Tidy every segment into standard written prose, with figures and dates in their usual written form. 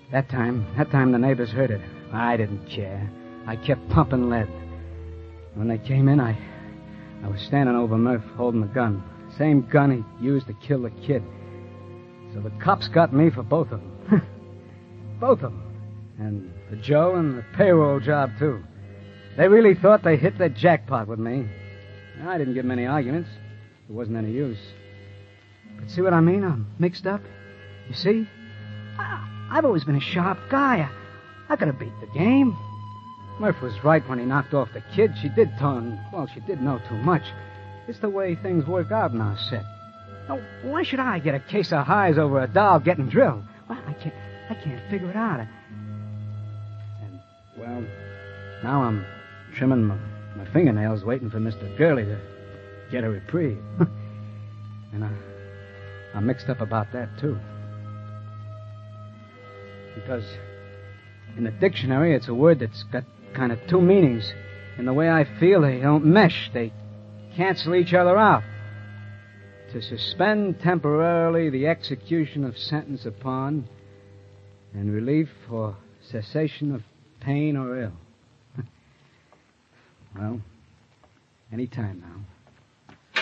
That time the neighbors heard it. I didn't care. I kept pumping lead. When they came in, I was standing over Murph holding the gun. Same gun he used to kill the kid. So the cops got me for both of them. Both of them. And for Joe and the payroll job, too. They really thought they hit the jackpot with me. I didn't give them any arguments. There wasn't any use. But see what I mean? I'm mixed up. You see? I've always been a sharp guy. I could have beat the game. Murph was right when he knocked off the kid. She did know too much. It's the way things work out in our set. Now, why should I get a case of highs over a doll getting drilled? Well, I can't figure it out. And, well, now I'm trimming my fingernails waiting for Mr. Gurley to get a reprieve. And I'm mixed up about that, too. Because in the dictionary, it's a word that's got kind of two meanings. In the way I feel, they don't mesh. They cancel each other out. To suspend temporarily the execution of sentence upon and relief or cessation of pain or ill. Well, any time now.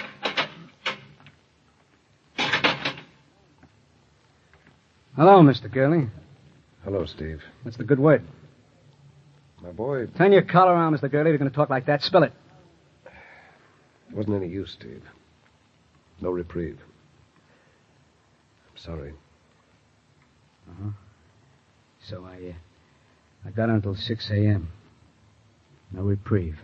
Hello, Mr. Gurley. Hello, Steve. What's the good word? My boy... Turn your collar around, Mr. Gurley. If you're going to talk like that, spill it. It wasn't any use, Steve. No reprieve. I'm sorry. Uh-huh. So I got until 6 a.m. No reprieve.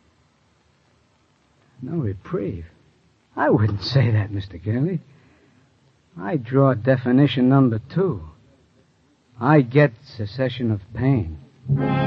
No reprieve? I wouldn't say that, Mr. Gurley. I draw definition number 2. I get cessation of pain.